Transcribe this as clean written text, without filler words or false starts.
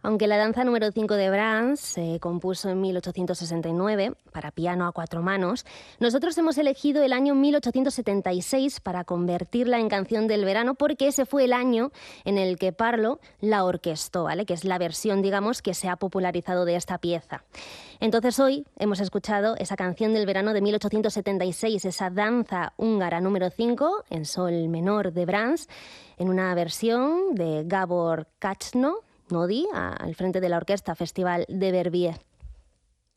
Aunque la danza número 5 de Brahms se compuso en 1869 para piano a 4 manos, nosotros hemos elegido el año 1876 para convertirla en canción del verano porque ese fue el año en el que Parlo la orquestó, ¿vale? Que es la versión, digamos, que se ha popularizado de esta pieza. Entonces hoy hemos escuchado esa canción del verano de 1876, esa danza húngara número 5 en sol menor de Brahms, en una versión de Gábor Kácsno Nódi, al frente de la Orquesta Festival de Verbier.